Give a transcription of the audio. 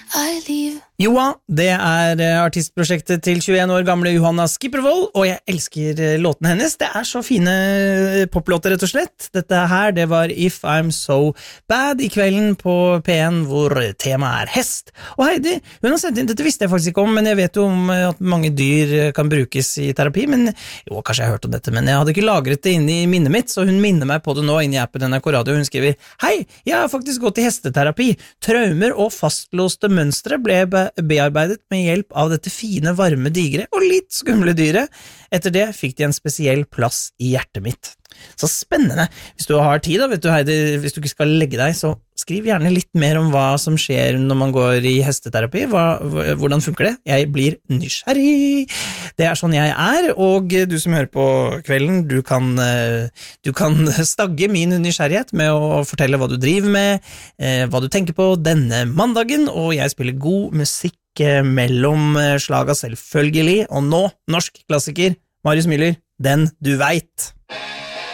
I leave. Joa, det artistprosjektet til 21 år gamle Johanna Skippervold, og jeg elsker låtene hennes. Det så fine poplåter, rett og slett. Dette her, det var If I'm So Bad i kvelden på P1, hvor temaet hest. Og Heidi, hun har sendt inn, dette visste jeg faktisk ikke om, men jeg vet jo om at mange dyr kan brukes i terapi, men jo, kanskje jeg har hørt om dette, men jeg hadde ikke lagret det inn i minnet mitt, så hun minner meg på det nå inn i appen NRK Radio. Hun skriver: Hei, jeg har faktisk gått i hesteterapi. Traumer og fastlåste mønstre ble bearbeidet med hjelp av dette fine, varme, digre og litt skumle dyret. Etter det fikk de en spesiell plass i hjertet mitt. Så spennende. Hvis du har tid da, vet du Heidi, hvis du ikke skal legge deg, så skriv gjerne litt mer om hva som skjer når man går i hesteterapi. Hvordan funker det? Jeg blir nysgjerrig. Det sånn jeg og du som hører på kvelden, du kan stagge min nysgjerrighet med å fortelle hva du driver med, hva du tenker på denne mandagen, og jeg spiller god musikk mellom slaga selvfølgelig, og nå norsk klassiker, Marius Müller, Den du vet.